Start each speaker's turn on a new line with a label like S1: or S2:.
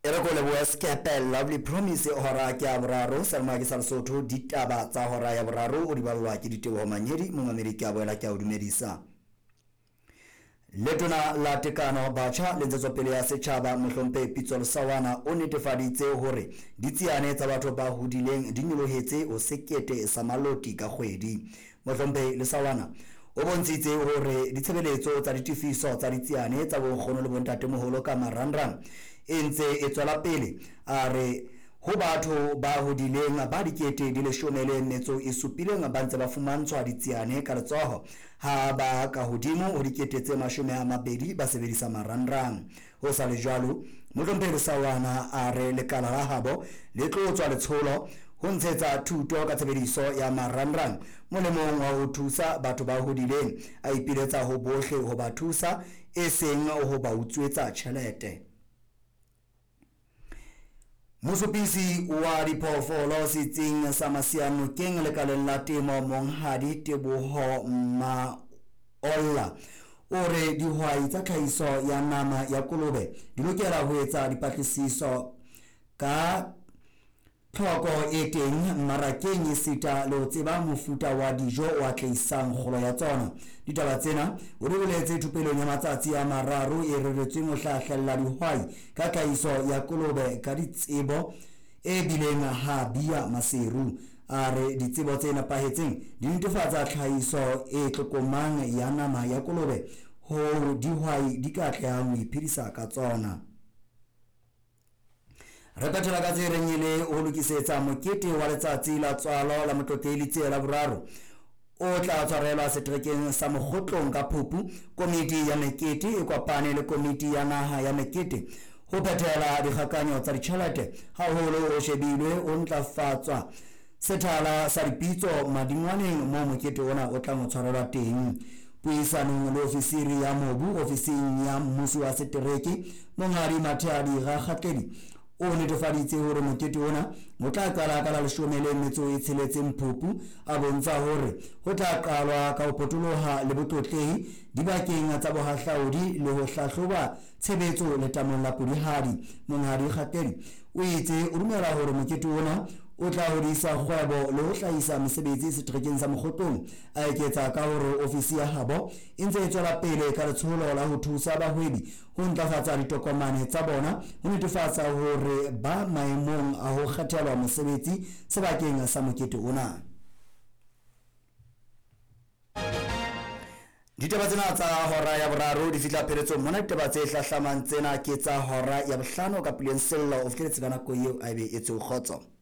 S1: Ereko leboa skepe lovely promise hora ke a boraro Salma ke Salsotho ditaba tsa hora ya boraro o di ballwa ke ditebo manyedi mo America boela ke a o dumedisa. Letona la tekano batjha le ntshetsopele ya setjhaba Mohlompe Pitso Lesawana o netefaditse hore ditsiane tsa batho ba hodileng di nyolohetse o sekete sa maloti ka kgwedi. Mohlompe Lesawana o bontshitse hore ditshebeletso tsa ditifiso tsa ditsiane tsa bonkgono le bontatemoholo ka marangrang e ntse e tswela pele a re ho batho ba hodileng ba dikete di 17 ba ntse ba fumantshwa ditsiane ka letsoho ha ba ka hodimo ho dikete tse 20 ba sebedisa marangrang. Ho sa le jwalo Mohlompe Lesawana a re lekala la habo le tlo tswa letsholo ho ntshetsa thuto ka tshebediso ya marangrang molemong wa ho thusa batho ba hodileng a ipiletsa ho bohle ho ba thusa e seng ho ba utswetsa tjhelete. Mosupisi wa diphoofolo setsing sa Masianokeng lekaleng la temo Monghadi Teboho Maolla o re dihwai tsa tlhahiso ya nama ya kolobe di lokela ho etsa dipatlisiso ka tlhoko e teng mmarakeng esita le ho tseba mofuta wa dijo wa tleisang kgolo ya tsona. Ditaba tsena o di boletse thupelong ya matsatsi a mararo e reretsweng ho hlahlella dihwai ka tlhahiso ya kolobe ka ditsebo e bileng ha bia maseru. A re ditsebo tse nepahetseng di netefatsa tlhahiso e tlokomang ya nama ya kolobe ho dihwai di ka tlehang ho iphedisa ka tsona. Re petela ka tse renyele o lokisetsa mokete wa letsatsi la tswalo la Motlotleli tse la boraro o tla tshwarelwa setrekeng sa Mokgotlong ka Phupu. Komiti ya mekete e kopane le komiti ya naha ya mekete ho phethela dikgakanyo tsa ditjhelete haholo ho shebilwe ho ntlafatswa sethala sa dipitso madingwaneng mo mokete ona o tla tshwarelwa teng. Puisanong le ofisiri ya mobu ofising ya mmuso wa setereke Monghadi Mathadi Rakgatledi o netefaditse hore mokete ona o tla qala ka la 16 Phupu a bontsha hore ho tla qalwa ka ho potoloha le botlotlehi dibakeng tsa bohahlaudi le ho hlahloba tshebetso le tamong la pudihadi. Monghadi Rakgatledi o itse o dumela hore mokete ona o tla hodisa kgwebo le ho hlahisa mesebetsi setrekeng sa Mokgotlong a eketsa ka hore ofisi ya habo e ntse e tswela pele ka letsholo la ho thusa bahwebi ho ntlafatsa ditokomane tsa bona ho netefatsa hore ba maemong a ho kgethelwa mosebetsi sebakeng sa mokete ona. Ditaba tsena tsa hora ya boraro di fihla pheletsong mona ditaba tse hlahlamang tsena ke tsa hora ya bohlano ka Puleng Sello of Keletsana ko eo a be etse o khotso.